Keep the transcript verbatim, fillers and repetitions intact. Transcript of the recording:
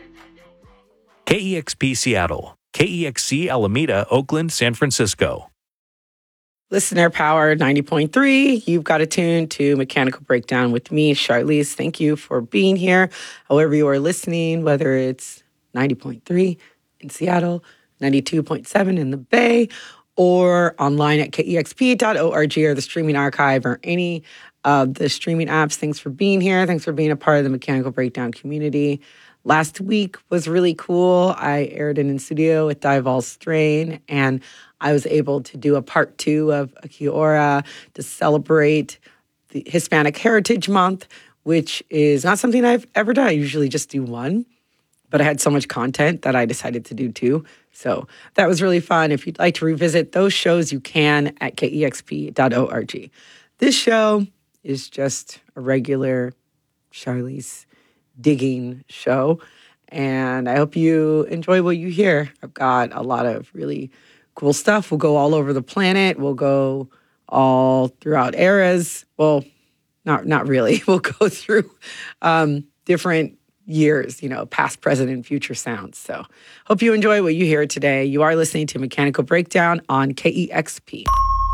K E X P Seattle, K E X C Alameda, Oakland, San Francisco. Listener Power ninety point three, you've got to tune to Mechanical Breakdown with me, Charlize. Thank you for being here. However you are listening, whether it's ninety point three in Seattle, ninety-two point seven in the Bay, or online at K E X P dot org or the streaming archive or any of the streaming apps. Thanks for being here. Thanks for being a part of the Mechanical Breakdown community. Last week was really cool. I aired it in studio with Dival Strain, and I was able to do a part two of Akiora to celebrate the Hispanic Heritage Month, which is not something I've ever done. I usually just do one, but I had so much content that I decided to do two. So that was really fun. If you'd like to revisit those shows, you can at K E X P dot org. This show is just a regular Charlize digging show, and I hope you enjoy what you hear. I've got a lot of really cool stuff. We'll go all over the planet. We'll go all throughout eras. Well, not not really. We'll go through um, different years, you know, past, present, and future sounds. So hope you enjoy what you hear today. You are listening to Mechanical Breakdown on K E X P.